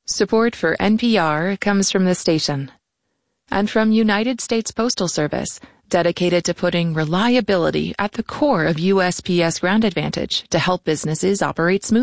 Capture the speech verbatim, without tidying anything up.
Support for N P R comes from this station and from United States Postal Service, dedicated to putting reliability at the core of U S P S Ground Advantage to help businesses operate smoothly.